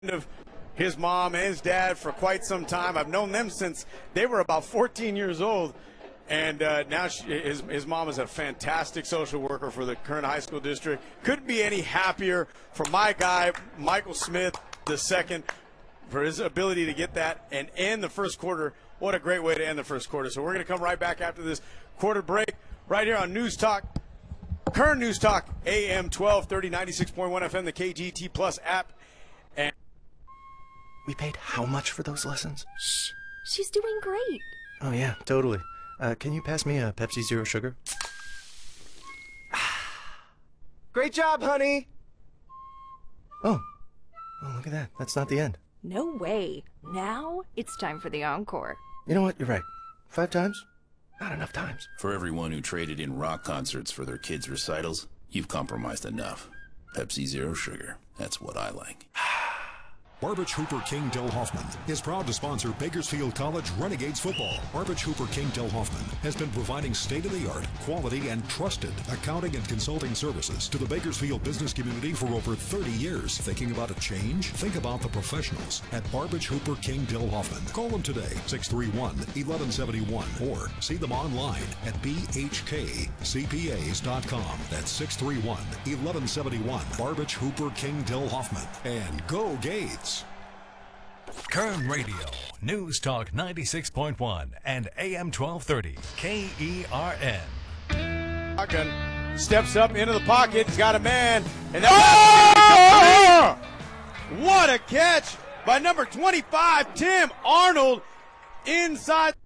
of his mom and his dad for quite some time. I've known them since they were about 14 years old. And now his mom is a fantastic social worker for the Kern High School District. Couldn't be any happier for my guy, Michael Smith II, for his ability to get that and end the first quarter. What a great way to end the first quarter. So we're going to come right back after this quarter break right here on News Talk, Kern News Talk, AM 1230, 96.1 FM, the KGT Plus app. And we paid how much for those lessons? Shh, she's doing great. Oh, yeah, totally. Can you pass me a Pepsi Zero Sugar? Great job, honey! Oh, look at that. That's not the end. No way. Now it's time for the encore. You know what? You're right. 5 times? Not enough times. For everyone who traded in rock concerts for their kids' recitals, you've compromised enough. Pepsi Zero Sugar. That's what I like. Barbich Hooper King Del Hoffman is proud to sponsor Bakersfield College Renegades football. Barbich Hooper King Del Hoffman has been providing state-of-the-art, quality, and trusted accounting and consulting services to the Bakersfield business community for over 30 years. Thinking about a change? Think about the professionals at Barbich Hooper King Del Hoffman. Call them today, 631-1171, or see them online at bhkcpas.com. That's 631-1171. Barbich Hooper King Del Hoffman. And go Gates! Kern Radio, News Talk 96.1 and AM 1230, KERN. Shotgun steps up into the pocket. He's got a man. And oh! What a catch by number 25, Tim Arnold, inside.